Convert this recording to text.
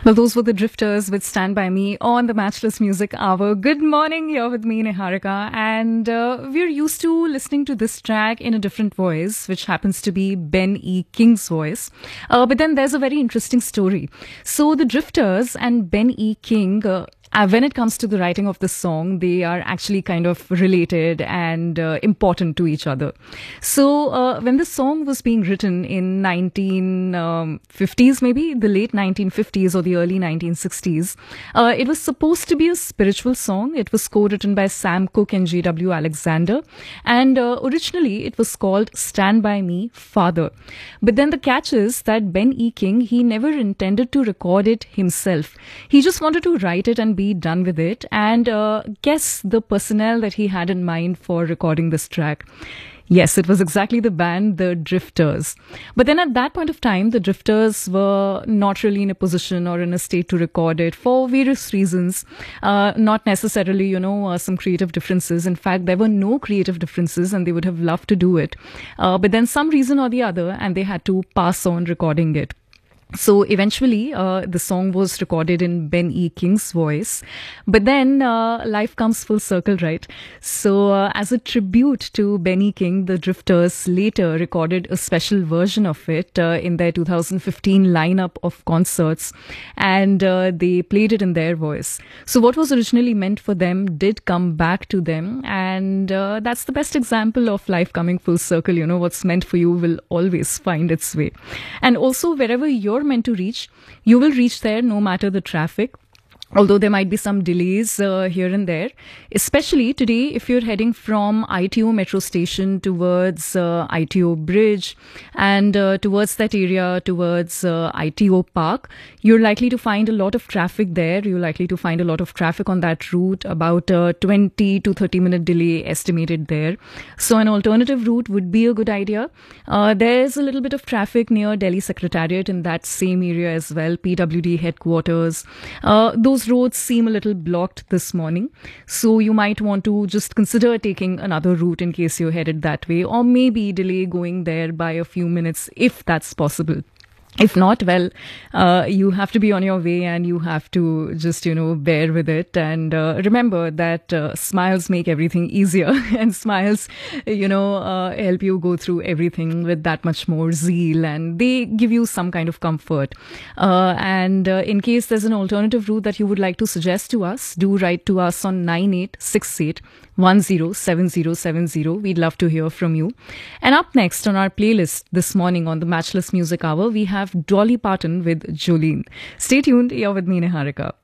Well, those were the Drifters with Stand By Me on the Matchless Music Hour. Good morning, you're with me, Niharika, and we're used to listening to this track in a different voice, which happens to be Ben E. King's voice. But then there's a very interesting story. So the Drifters and Ben E. King, when it comes to the writing of the song, they are actually kind of related and important to each other. So when the song was being written in 1950s, maybe the late 1950s or the early 1960s, it was supposed to be a spiritual song. It was co-written by Sam Cooke and J.W. Alexander. And originally it was called Stand By Me, Father. But then the catch is that Ben E. King, he never intended to record it himself. He just wanted to write it and be done with it, and guess the personnel that he had in mind for recording this track. Yes, it was exactly the band, the Drifters. But then at that point of time, the Drifters were not really in a position or in a state to record it for various reasons. Not necessarily, some creative differences. In fact, there were no creative differences and they would have loved to do it. But then some reason or the other, and they had to pass on recording it. So eventually, the song was recorded in Ben E. King's voice. But then life comes full circle, right? So as a tribute to Ben E. King, the Drifters later recorded a special version of it in their 2015 lineup of concerts. And they played it in their voice. So what was originally meant for them did come back to them. And that's the best example of life coming full circle. What's meant for you will always find its way. And also, wherever you're meant to reach, you will reach there no matter the traffic. Although there might be some delays here and there, especially today if you're heading from ITO metro station towards ITO bridge and towards that area, towards ITO park, you're likely to find a lot of traffic there. You're likely to find a lot of traffic on that route, about 20 to 30 minute delay estimated there. So an alternative route would be a good idea. There's a little bit of traffic near Delhi Secretariat in that same area as well, PWD headquarters. Those roads seem a little blocked this morning, so you might want to just consider taking another route in case you're headed that way, or maybe delay going there by a few minutes if that's possible. If not, well, you have to be on your way and you have to just, bear with it. And remember that smiles make everything easier and smiles, help you go through everything with that much more zeal, and they give you some kind of comfort. And in case there's an alternative route that you would like to suggest to us, do write to us on 9868107070. We'd love to hear from you. And up next on our playlist this morning on the Matchless Music Hour, we have Dolly Parton with Jolene. Stay tuned. You're with me, Niharika.